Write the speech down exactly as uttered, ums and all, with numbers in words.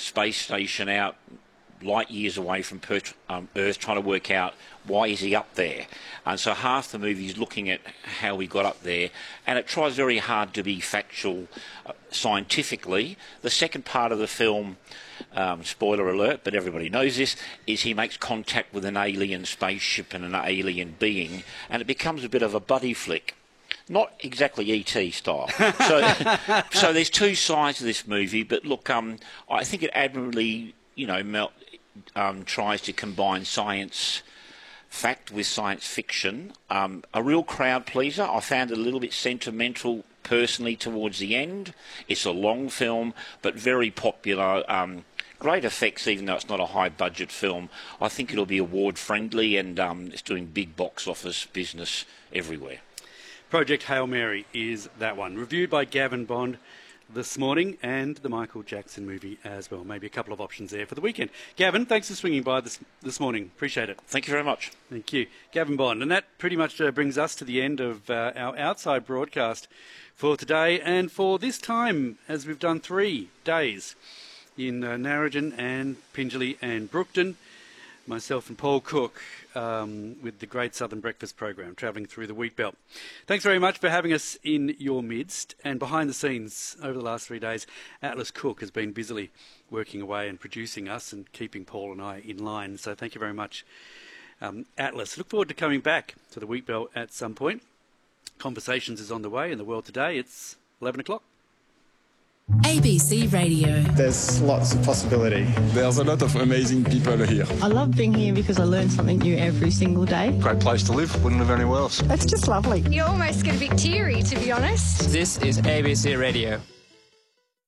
space station out light years away from Perth, um, Earth, trying to work out why is he up there. And so half the movie is looking at how we got up there, and it tries very hard to be factual uh, scientifically. The second part of the film, um, spoiler alert, but everybody knows this, is he makes contact with an alien spaceship and an alien being, and it becomes a bit of a buddy flick. Not exactly E T style. So, so there's two sides to this movie, but look, um, I think it admirably, you know, mel- um, tries to combine science fact with science fiction. Um, a real crowd pleaser. I found it a little bit sentimental personally towards the end. It's a long film, but very popular. Um, great effects, even though it's not a high-budget film. I think it'll be award-friendly, and um, it's doing big box office business everywhere. Project Hail Mary is that one. Reviewed by Gavin Bond this morning, and the Michael Jackson movie as well. Maybe a couple of options there for the weekend. Gavin, thanks for swinging by this this morning. Appreciate it. Thank you very much. Thank you. Gavin Bond. And that pretty much uh, brings us to the end of uh, our outside broadcast for today and for this time, as we've done three days in uh, Narrogin and Pingelly and Brookton. Myself and Paul Cook um, with the Great Southern Breakfast program, travelling through the wheat belt. Thanks very much for having us in your midst. And behind the scenes over the last three days, Atlas Cook has been busily working away and producing us and keeping Paul and I in line. So thank you very much, um, Atlas. Look forward to coming back to the wheat belt at some point. Conversations is on the way in the world today. It's eleven o'clock. A B C Radio. There's lots of possibility. There's a lot of amazing people here. I love being here because I learn something new every single day. Great place to live, wouldn't live anywhere else. It's just lovely. You almost get a bit teary, to be honest. This is A B C Radio.